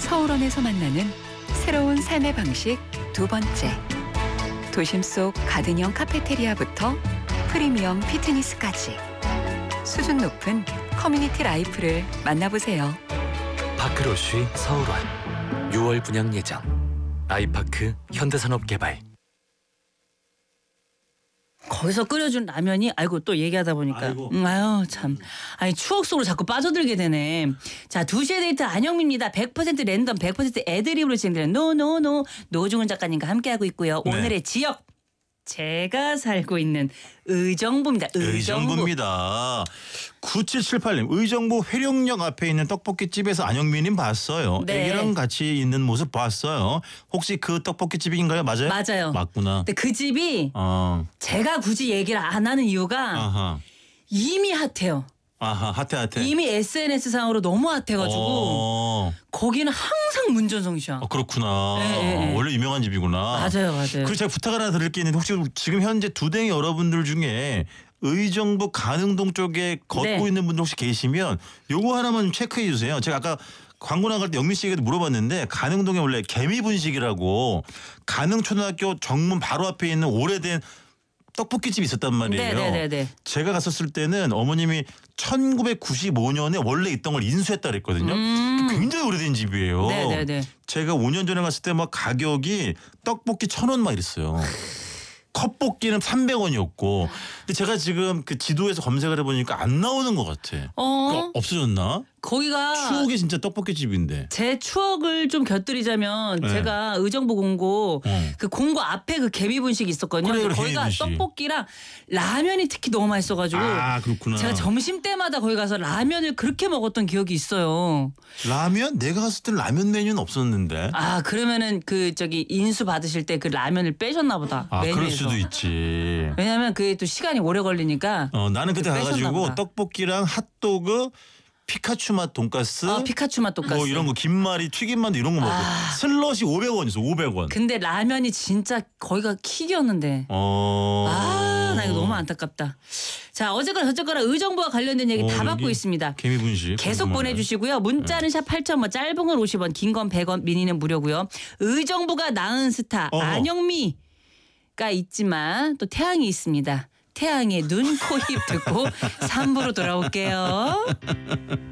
서울원에서 만나는 새로운 삶의 방식 두 번째. 도심 속 가든형 카페테리아부터 프리미엄 피트니스까지 수준 높은 커뮤니티 라이프를 만나보세요. 파크로쉬 서울원 6월 분양 예정. 아이파크 현대산업개발. 거기서 끓여준 라면이 아이고 또 얘기하다 보니까 아유 참 아니 추억 속으로 자꾸 빠져들게 되네. 자 2시의 데이트 안영미입니다. 100% 랜덤 100% 애드립으로 진행되는 노노노 노중훈 작가님과 함께하고 있고요. 네. 오늘의 지역 제가 살고 있는 의정부입니다. 의정부입니다. 9778님 의정부 회룡역 앞에 있는 떡볶이집에서 안영미님 봤어요. 네. 애기랑 같이 있는 모습 봤어요. 혹시 그 떡볶이집인가요? 맞아요? 맞아요. 맞구나. 근데 그 집이 어. 제가 굳이 얘기를 안 하는 이유가 아하. 이미 핫해요. 아하. 핫해. 이미 SNS 상으로 너무 핫해가지고 거기는 항상 문전성시야. 그렇구나. 네. 원래 유명한 집이구나. 맞아요. 그리고 제가 부탁 하나 드릴 게 있는데 혹시 지금 현재 두댕이 여러분들 중에 의정부 가능동 쪽에 걷고 네. 있는 분들 혹시 계시면 요거 하나만 좀 체크해 주세요. 제가 아까 광고 나갈 때 영민 씨에게도 물어봤는데 가능동에 원래 개미분식이라고 가능초등학교 정문 바로 앞에 있는 오래된 떡볶이집이 있었단 말이에요. 네네네. 제가 갔었을 때는 어머님이 1995년에 원래 있던 걸 인수했다 그랬거든요. 굉장히 오래된 집이에요. 네네네. 제가 5년 전에 갔을 때 막 가격이 떡볶이 1,000원 막 이랬어요. 컵볶이는 300원이었고. 근데 제가 지금 그 지도에서 검색을 해보니까 안 나오는 것 같아. 없어졌나? 거기가 추억의 진짜 떡볶이집인데. 제 추억을 좀 곁들이자면 네. 제가 의정부 공고 그 공고 앞에 그 개미분식이 있었거든요. 그래, 근데 거기가 개미분식. 떡볶이랑 라면이 특히 너무 맛있어가지고 아 그렇구나. 제가 점심 때마다 거기 가서 라면을 그렇게 먹었던 기억이 있어요. 라면? 내가 갔을 때 라면 메뉴는 없었는데. 아 그러면은 그 저기 인수 받으실 때 그 라면을 빼셨나 보다. 아 메뉴에서. 그럴 수도 있지. 왜냐면 그게 또 시간이 오래 걸리니까. 나는 그때 빼셨나 가가지고 보다. 떡볶이랑 핫도그, 피카츄 맛 돈가스, 피카츄 맛 돈가스. 뭐 이런 거 김말이, 튀김만두 이런 거 먹고 슬럿이 500원이었어. 500원. 근데 라면이 진짜 거기가 킥이었는데. 나 이거 너무 안타깝다. 자 어쨌거나 저쨌거나 의정부와 관련된 얘기 다 받고 여기 있습니다. 개미분식 계속 궁금하네. 보내주시고요. 문자는 샵 8000번, 짧은 건 50원, 긴 건 100원, 미니는 무료고요. 의정부가 낳은 스타 안영미가 있지만 또 태양이 있습니다. 태양의 눈, 코, 입 듣고 3부로 돌아올게요.